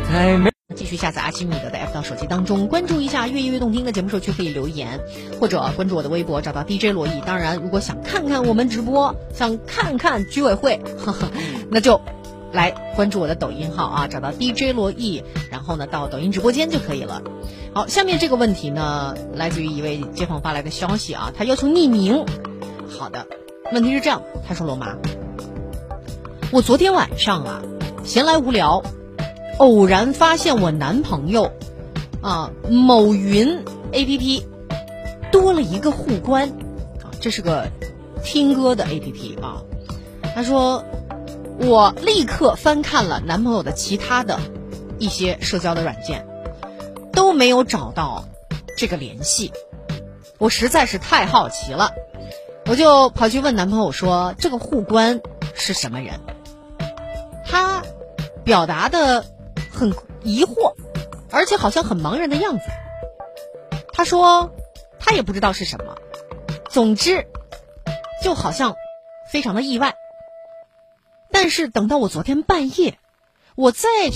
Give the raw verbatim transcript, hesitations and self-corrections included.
哎，没。继续下载阿基米德的 App 到手机当中，关注一下越音乐动听的节目社区，可以留言或者关注我的微博，找到 D J 罗毅。当然，如果想看看我们直播，想看看居委会，呵呵，那就来关注我的抖音号啊，找到 D J 罗毅，然后呢到抖音直播间就可以了。好，下面这个问题呢，来自于一位街坊发来的消息啊，他要求匿名。好的，问题是这样，他说罗妈，我昨天晚上啊，闲来无聊。偶然发现我男朋友啊某云 A P P 多了一个互关啊，这是个听歌的 A P P 啊。他说我立刻翻看了男朋友的其他的一些社交的软件，都没有找到这个联系，我实在是太好奇了，我就跑去问男朋友说这个互关是什么人。他表达的很疑惑，而且好像很茫然的样子。他说他也不知道是什么，总之就好像非常的意外。但是等到我昨天半夜，我再